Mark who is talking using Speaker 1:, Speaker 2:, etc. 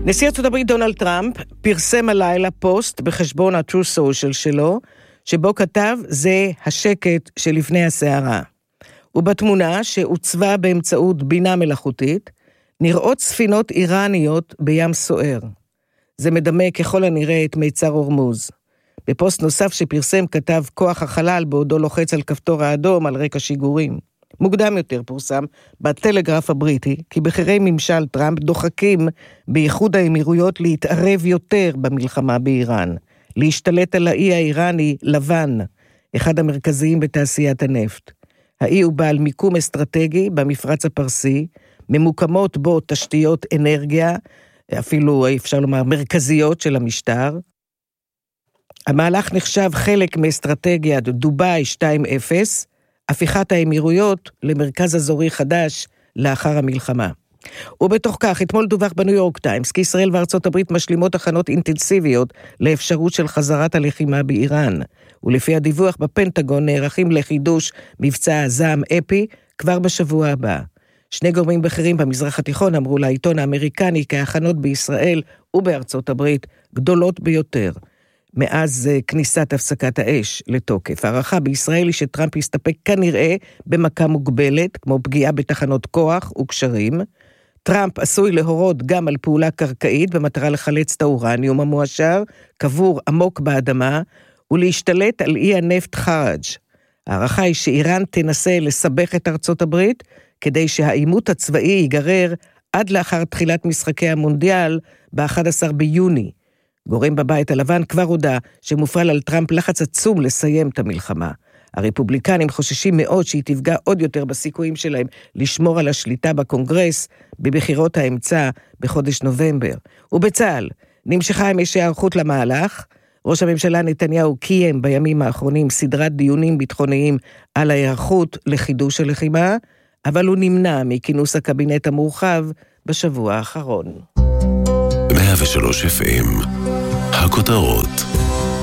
Speaker 1: נשיא ארצות הברית דונלד טראמפ פרסם הלילה פוסט בחשבון ה-True Social שלו, שבו כתב זה השקט שלפני הסערה. ובתמונה שעוצבה באמצעות בינה מלאכותית, נראות ספינות איראניות בים סוער. זה מדמה ככל הנראה את מיצר הורמוז. בפוסט נוסף שפרסם כתב כוח החלל בעודו לוחץ על כפתור האדום על רקע שיגורים. מוקדם יותר פורסם בטלגרף הבריטי כי בכירי ממשל טראמפ דוחקים באיחוד האמירויות להתערב יותר במלחמה באיראן, להשתלט על האי האיראני לבן, אחד המרכזיים בתעשיית הנפט. האי הוא בעל מיקום אסטרטגי במפרץ הפרסי, ממוקמות בו תשתיות אנרגיה, אפילו אפשר לומר מרכזיות של המשטר. המהלך נחשב חלק מאסטרטגיית דובאי 2.0, הפיכת האמירויות למרכז אזורי חדש לאחר המלחמה. ובתוך כך, אתמול דווח בניו יורק טיימס, כי ישראל וארצות הברית משלימות הכנות אינטנסיביות לאפשרות של חזרת הלחימה באיראן. ולפי הדיווח בפנטגון נערכים לחידוש מבצע הזעם אפי כבר בשבוע הבא. שני גורמים בכירים במזרח התיכון אמרו לעיתון האמריקני כי ההכנות בישראל ובארצות הברית גדולות ביותר. מאז כניסת הפסקת האש לתוקף. הערכה בישראל היא שטראמפ יסתפק כנראה במכה מוגבלת, כמו פגיעה בתחנות כוח וקשרים. טראמפ עשוי להורות גם על פעולה קרקעית במטרה לחלץ את האורניום המועשר, קבור עמוק באדמה, ולהשתלט על אי הנפט חראג'. הערכה היא שאיראן תנסה לסבך את ארצות הברית, כדי שהעימות הצבאי ייגרר עד לאחר תחילת משחקי המונדיאל ב-11 ביוני. גורם בבית הלבן כבר הודע שמופעל על טראמפ לחץ עצום לסיים את המלחמה. הרפובליקנים חוששים מאוד שהיא תפגע עוד יותר בסיכויים שלהם לשמור על השליטה בקונגרס בבחירות האמצע בחודש נובמבר. ובצה"ל נמשכה אמש הערכות למהלך. ראש הממשלה נתניהו קיים בימים האחרונים סדרת דיונים ביטחוניים על ההיערכות לחידוש הלחימה, אבל הוא נמנע מכינוס הקבינט המורחב בשבוע האחרון.
Speaker 2: 103 FM הכותרות.